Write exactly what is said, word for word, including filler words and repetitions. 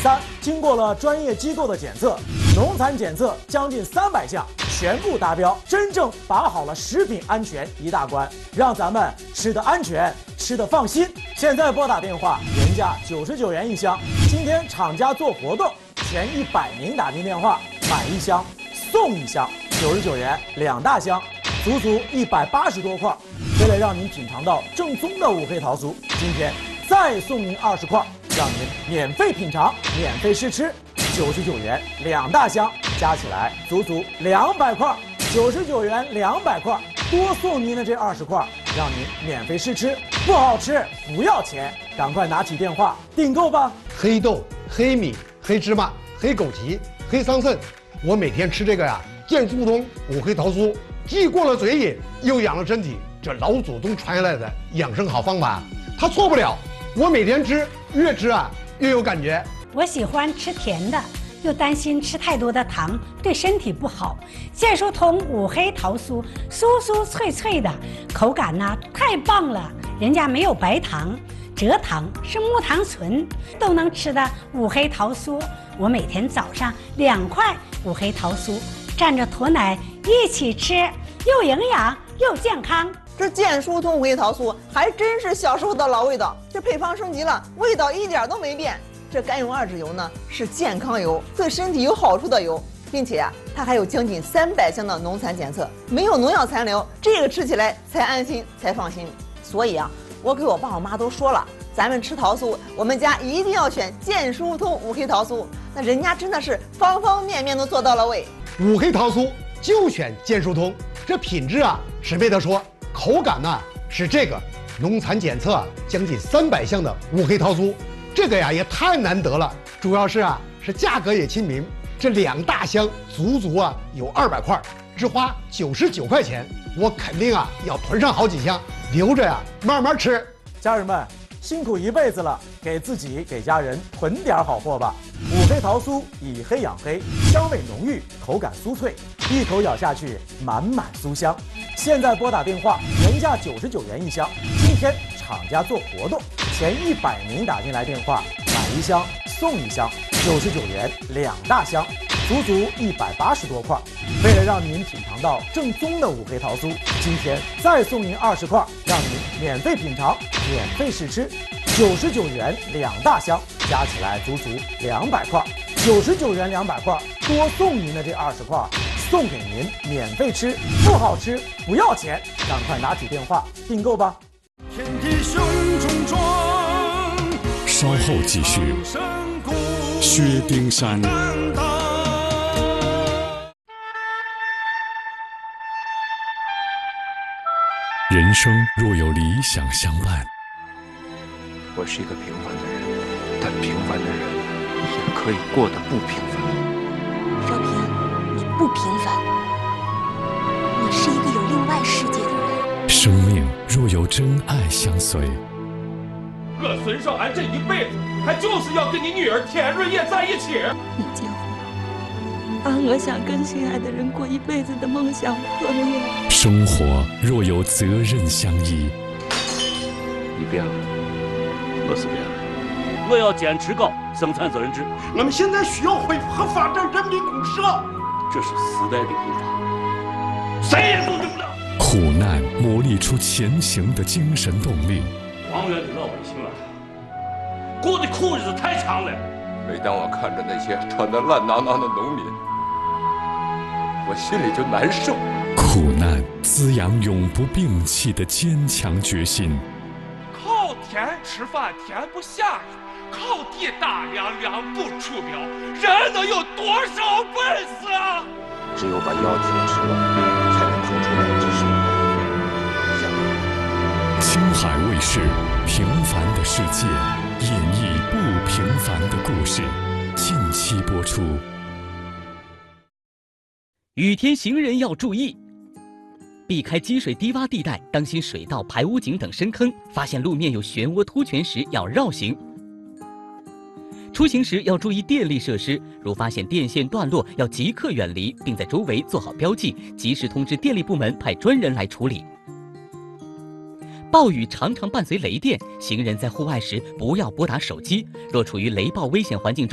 三，经过了专业机构的检测，农残检测将近三百项全部达标，真正把好了食品安全一大关，让咱们吃得安全，吃得放心。现在拨打电话，原价九十九元一箱，今天厂家做活动，前一百名打进电话买一箱送一箱，九十九元两大箱，足足一百八十多块。为了让您品尝到正宗的五黑桃酥，今天再送您二十块。让您免费品尝、免费试吃，九十九元两大箱，加起来足足两百块，九十九元两百块，多送您的这二十块，让您免费试吃，不好吃不要钱，赶快拿起电话订购吧！ 黑豆、黑米、黑芝麻、黑枸杞、黑桑葚，我每天吃这个呀，健疏通五黑桃酥，既过了嘴瘾，又养了身体，这老祖宗传下来的养生好方法，它错不了。我每天吃，越吃啊越有感觉。 我喜欢吃甜的，又担心吃太多的糖对身体不好。健疏通五黑桃酥，酥酥脆脆的，口感呢太棒了。人家没有白糖、蔗糖，是木糖醇，都能吃的五黑桃酥。我每天早上两块五黑桃酥，蘸着驮奶一起吃，又营养又健康。 这健疏通五黑桃酥还真是小时候的老味道，这配方升级了，味道一点都没变。这甘油二酯油呢是健康油，对身体有好处的油，并且啊，它还有将近三百项的农残检测，没有农药残留，这个吃起来才安心才放心。所以啊，我给我爸我妈都说了，咱们吃桃酥，我们家一定要选健疏通五黑桃酥。那人家真的是方方面面都做到了位。 五黑桃酥就选健疏通，这品质啊是没得说。口感呢、啊、是这个，农残检测啊将近三百项的五黑桃酥，这个呀也太难得了。主要是啊是价格也亲民，这两大箱足足啊有二百块，只花九十九块钱，我肯定啊要囤上好几箱，留着呀慢慢吃。 家人们辛苦一辈子了，给自己给家人囤点好货吧。五黑桃酥以黑养黑，香味浓郁，口感酥脆，一口咬下去满满酥香。现在拨打电话，原价九十九元一箱，今天厂家做活动，前一百名打进来电话买一箱送一箱，九十九元两大箱，足足一百八十多块。为了让您品尝到正宗的五黑桃酥，今天再送您二十块，让您免费品尝、免费试吃，九十九元两大箱，加起来足足两百块，九十九元两百块，多送您的这二十块，送给您免费吃，不好吃不要钱，赶快拿起电话订购吧。 天地雄中壮， 稍后继续。薛丁山。人生若有理想相伴， 我是一个平凡的人，但平凡的人也可以过得不平凡。 若平，你不平凡，你是一个有另外世界的人。 生命若有真爱相随， 我孙少安这一辈子，他就是要跟你女儿田瑞叶在一起。 你结婚，把我想跟心爱的人过一辈子的梦想破灭。 生活若有责任相依， 你变了，我是变了。 我要坚持搞生产责任制。 我们现在需要恢复和发展人民公社， 这是时代的步伐，谁也阻止不了。 苦难磨砺出前行的精神动力。 王源的老百姓啊，过的苦日子太长了。 每当我看着那些穿得烂囊囊的农民，我心里就难受。 苦难滋养永不摒弃的坚强决心。 靠天吃饭天不下雨，靠地打粮粮不出苗，人能有多少本事啊？ 只有把药停止了，才能腾出两只手。 青海卫视《平凡的世界》演绎不平凡的故事，近期播出。 雨天行人要注意，避开积水低洼地带，当心水道、排污井等深坑。发现路面有漩涡凸泉时，要绕行。出行时要注意电力设施，如发现电线断落，要即刻远离，并在周围做好标记，及时通知电力部门派专人来处理。暴雨常常伴随雷电，行人在户外时不要拨打手机。若处于雷暴危险环境中，